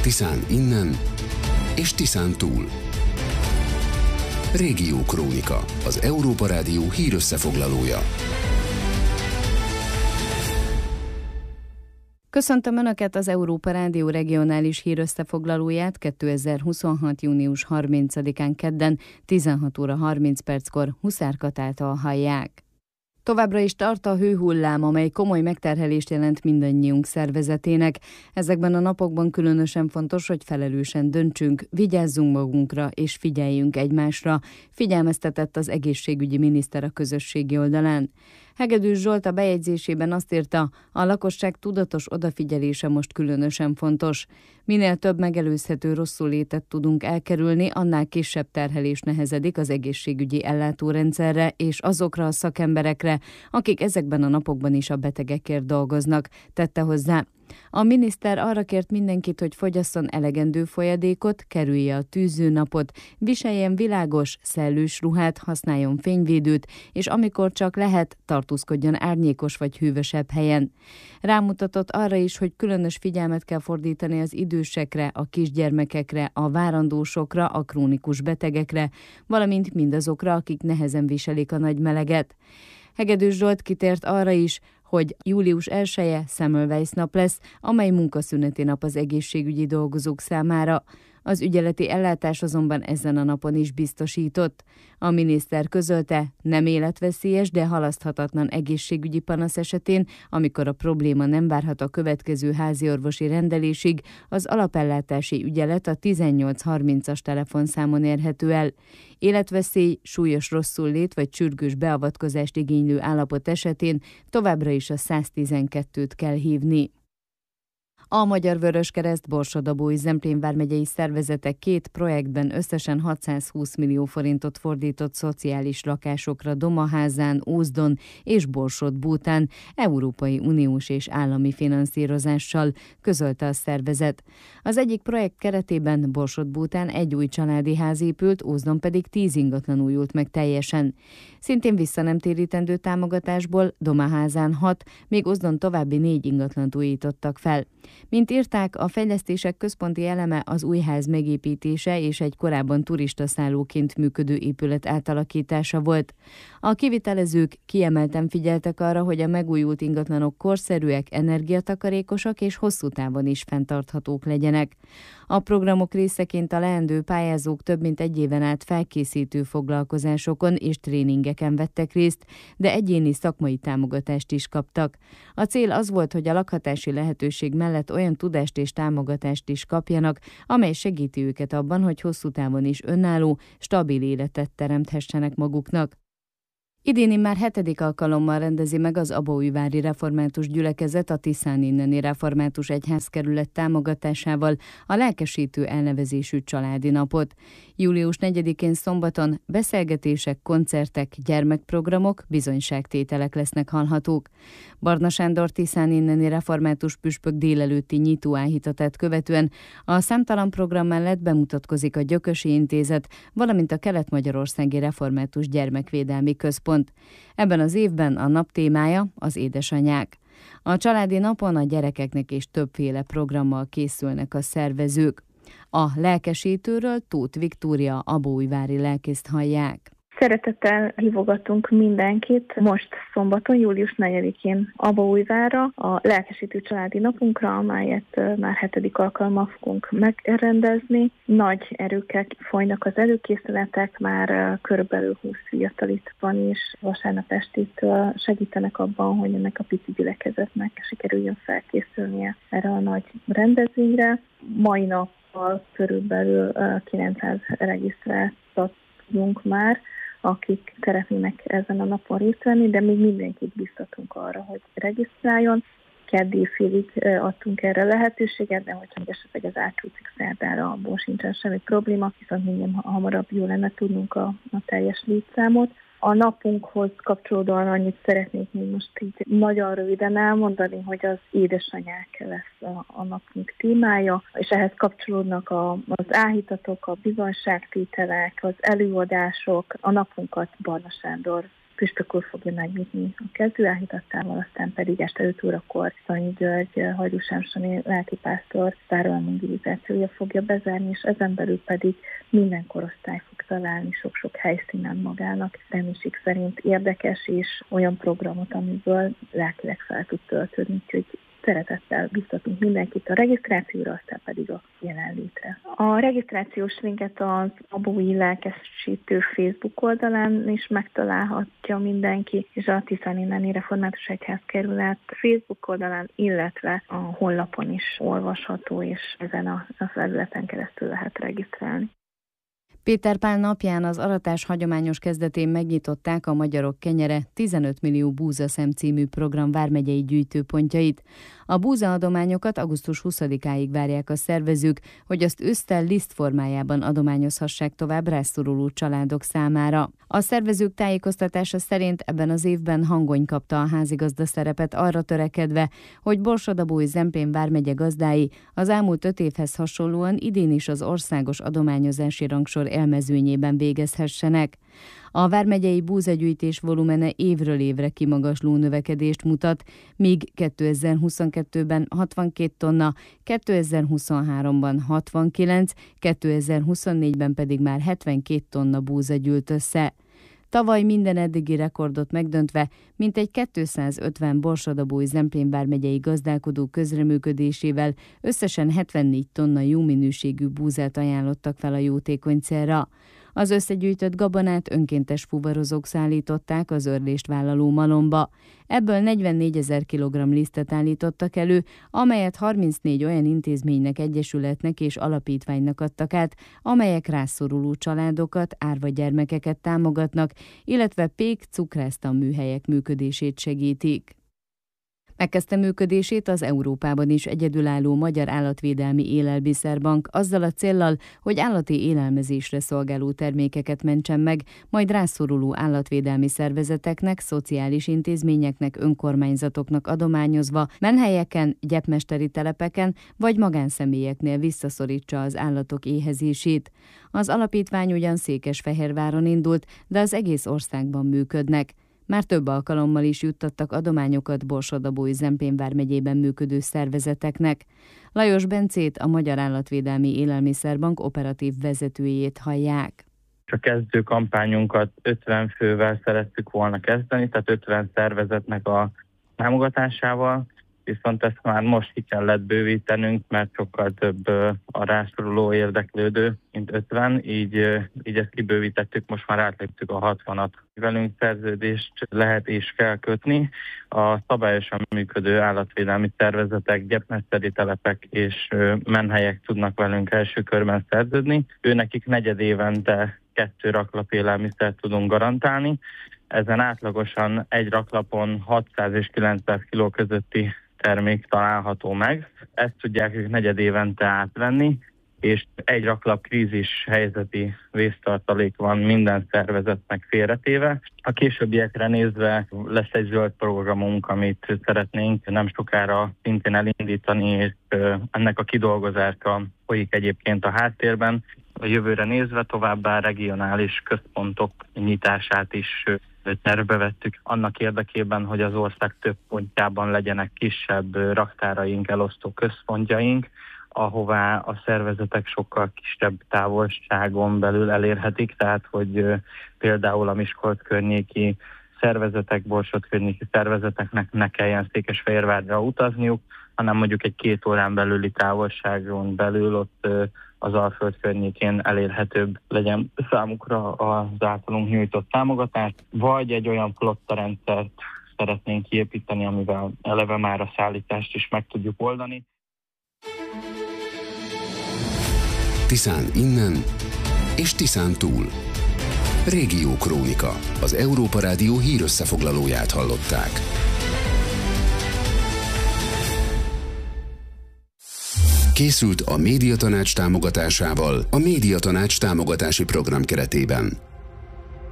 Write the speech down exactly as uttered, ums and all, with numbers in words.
Tiszán innen és Tiszán túl. Régiókrónika, az Európa Rádió hírösszefoglalója. Köszöntöm Önöket, az Európa Rádió regionális hírösszefoglalóját kétezer-huszonhat. június harmincadikán kedden tizenhat óra harminc perckor Huszár Katától hallják. Továbbra is tart a hőhullám, amely komoly megterhelést jelent mindannyiunk szervezetének. Ezekben a napokban különösen fontos, hogy felelősen döntsünk, vigyázzunk magunkra és figyeljünk egymásra, figyelmeztetett az egészségügyi miniszter a közösségi oldalán. Hegedűs Zsolt a bejegyzésében azt írta, a lakosság tudatos odafigyelése most különösen fontos. Minél több megelőzhető rosszulétet tudunk elkerülni, annál kisebb terhelés nehezedik az egészségügyi ellátórendszerre és azokra a szakemberekre, akik ezekben a napokban is a betegekért dolgoznak, tette hozzá. A miniszter arra kért mindenkit, hogy fogyasszon elegendő folyadékot, kerülje a tűző napot, viseljen világos, szellős ruhát, használjon fényvédőt, és amikor csak lehet, tartózkodjon árnyékos vagy hűvösebb helyen. Rámutatott arra is, hogy különös figyelmet kell fordítani az idősekre, a kisgyermekekre, a várandósokra, a krónikus betegekre, valamint mindazokra, akik nehezen viselik a nagy meleget. Hegedűs Zsolt kitért arra is, hogy július elseje Semmelweis nap lesz, amely munkaszüneti nap az egészségügyi dolgozók számára. Az ügyeleti ellátás azonban ezen a napon is biztosított. A miniszter közölte, nem életveszélyes, de halaszthatatlan egészségügyi panasz esetén, amikor a probléma nem várhat a következő háziorvosi rendelésig, az alapellátási ügyelet a tizennyolc harmincas telefonszámon érhető el. Életveszély, súlyos rosszullét vagy sürgős beavatkozást igénylő állapot esetén továbbra is a száztizenkettőt kell hívni. A Magyar Vöröskereszt, Borsod-Abaúj Zemplén vármegyei szervezetek két projektben összesen hatszázhúsz millió forintot fordított szociális lakásokra Domaházán, Ózdon és Borsod-Bútán Európai Uniós és állami finanszírozással, közölte a szervezet. Az egyik projekt keretében Borsod-Bútán egy új családi ház épült, Ózdon pedig tíz ingatlan újult meg teljesen. Szintén visszanemtérítendő támogatásból Domaházán hat, még Ózdon további négy ingatlant újítottak fel. Mint írták, a fejlesztések központi eleme az új ház megépítése és egy korábban turistaszállóként működő épület átalakítása volt. A kivitelezők kiemelten figyeltek arra, hogy a megújult ingatlanok korszerűek, energiatakarékosak és hosszú távon is fenntarthatók legyenek. A programok részeként a leendő pályázók több mint egy éven át felkészítő foglalkozásokon és tréningeken vettek részt, de egyéni szakmai támogatást is kaptak. A cél az volt, hogy a lakhatási lehetőség mellett olyan tudást és támogatást is kapjanak, amely segíti őket abban, hogy hosszú távon is önálló, stabil életet teremthessenek maguknak. Idén immár hetedik alkalommal rendezi meg az Abaújvári Református Gyülekezet a Tiszán inneni Református Egyházkerület támogatásával a lelkesítő elnevezésű családi napot. július negyedikén szombaton beszélgetések, koncertek, gyermekprogramok, bizonyságtételek lesznek hallhatók. Barna Sándor Tiszán inneni református püspök délelőtti nyitóáhítatát követően a számtalan program mellett bemutatkozik a Gyökösi Intézet, valamint a Kelet-Magyarországi Református Gyermekvédelmi Központ. Ebben az évben a nap témája az édesanyák. A családi napon a gyerekeknek és többféle programmal készülnek a szervezők. A lelkesítőről Tóth Viktória abaújvári lelkészt hallják. Szeretettel hívogatunk mindenkit most szombaton, július negyedikén Abaújvárra a lelkesítő családi napunkra, amelyet már hetedik alkalommal fogunk megrendezni. Nagy erőkkel folynak az előkészületek, már körülbelül húsz fiatal itt van, és vasárnap estétől segítenek abban, hogy ennek a pici gyülekezetnek sikerüljön felkészülnie erre a nagy rendezvényre. Mai nappal körülbelül kilencszáz regisztráltat tudunk már, akik szeretnének ezen a napon részt venni, de még mindenkit biztatunk arra, hogy regisztráljon. Kedd évfélig adtunk erre lehetőséget, de hogyha esetleg ez átcsúszik szerdára, abból sincsen semmi probléma, viszont minél hamarabb jó lenne tudnunk a, a teljes létszámot. A napunkhoz kapcsolódóan annyit szeretnék még most így nagyon röviden elmondani, hogy az édesanyák lesz a, a napunk témája, és ehhez kapcsolódnak a, az áhítatok, a bizonyságtételek, az előadások. A napunkat Barna Sándor püspök úr fogja megnyitni a kezdőállítattával, aztán pedig este öt órakor Szanyi György Hajdú Sámsoni lelkipásztor záró evangelizációja fogja bezárni, és ezen belül pedig minden korosztály fog találni sok-sok helyszínen magának reménység szerint érdekes és olyan programot, amiből lelkileg fel tud töltődni, úgyhogy szeretettel biztatunk mindenkit a regisztrációra, aztán pedig a jelenlétre. A regisztrációs linket az Abaúji Lelkesítő Facebook oldalán is megtalálhatja mindenki, és a Tiszanéneni Református Egyházkerület Facebook oldalán, illetve a honlapon is olvasható, és ezen a, a felületen keresztül lehet regisztrálni. Péter Pál napján az aratás hagyományos kezdetén megnyitották a Magyarok Kenyere tizenöt millió búzaszem című program vármegyei gyűjtőpontjait. A búzaadományokat augusztus huszadikáig várják a szervezők, hogy azt ősztel liszt formájában adományozhassák tovább rászoruló családok számára. A szervezők tájékoztatása szerint ebben az évben Hangony kapta a házigazda szerepet arra törekedve, hogy Borsod-Abaúj-Zemplén vármegye gazdái az elmúlt öt évhez hasonlóan idén is az országos adományozási rangsor élmezőnyében végezhessenek. A vármegyei búzagyűjtés volumene évről évre kimagasló növekedést mutat, míg kétezer-huszonkettőben hatvankét tonna, kétezer-huszonháromban hatvankilenc, kétezer-huszonnégyben pedig már hetvenkét tonna búza gyűlt össze. Tavaly minden eddigi rekordot megdöntve mintegy kétszázötven Borsod-Abaúj-Zemplén vármegyei gazdálkodó közreműködésével összesen hetvennégy tonna jó minőségű búzát ajánlottak fel a jótékony célra. Az összegyűjtött gabonát önkéntes fuvarozók szállították az örlést vállaló malomba. Ebből negyvennégyezer kilogramm lisztet állítottak elő, amelyet harmincnégy olyan intézménynek, egyesületnek és alapítványnak adtak át, amelyek rászoruló családokat, árva gyermekeket támogatnak, illetve pék, cukrásztan műhelyek működését segítik. Megkezdte működését az Európában is egyedülálló Magyar Állatvédelmi Élelmiszerbank azzal a céllal, hogy állati élelmezésre szolgáló termékeket mentsen meg, majd rászoruló állatvédelmi szervezeteknek, szociális intézményeknek, önkormányzatoknak adományozva menhelyeken, gyepmesteri telepeken vagy magánszemélyeknél visszaszorítsa az állatok éhezését. Az alapítvány ugyan Székesfehérváron indult, de az egész országban működnek. Már több alkalommal is juttattak adományokat Borsod-Abaúj-Zemplén vármegyében működő szervezeteknek. Lajos Bencét, a Magyar Állatvédelmi Élelmiszerbank operatív vezetőjét hallják. A kezdő kampányunkat ötven fővel szerettük volna kezdeni, tehát ötven szervezetnek a támogatásával, viszont ezt már most ki kellett bővítenünk, mert sokkal több a rászoruló érdeklődő, mint ötven, így, így ezt kibővítettük, most már átléptük a hatvanat. Velünk szerződést lehet és kell kötni. A szabályosan működő állatvédelmi szervezetek, gyepmesteri telepek és menhelyek tudnak velünk első körben szerződni. Őnekik negyed évente kettő raklap élelmiszert tudunk garantálni. Ezen átlagosan egy raklapon hatszáz és kilencszáz kiló közötti termék található meg. Ezt tudják ők negyed évente átvenni, és egy raklap krízis helyzeti vésztartalék van minden szervezetnek félretéve. A későbbiekre nézve lesz egy zöld programunk, amit szeretnénk nem sokára szintén elindítani, és ennek a kidolgozása folyik egyébként a háttérben. A jövőre nézve továbbá regionális központok nyitását is tervbe vettük annak érdekében, hogy az ország több pontjában legyenek kisebb raktáraink, elosztó központjaink, ahová a szervezetek sokkal kisebb távolságon belül elérhetik, tehát hogy például a Miskolc környéki szervezetek, Borsod környéki szervezeteknek ne kelljen Székesfehérvárra utazniuk, hanem mondjuk egy két órán belüli távolságon belül ott az Alföld környékén elérhetőbb legyen számukra az általunk nyújtott támogatás, vagy egy olyan flottarendszert szeretnénk kiépíteni, amivel eleve már a szállítást is meg tudjuk oldani. Tiszán innen és Tiszán túl. Régiókrónika. Az Európa Rádió hírösszefoglalóját hallották. Készült a Médiatanács támogatásával a Médiatanács támogatási program keretében.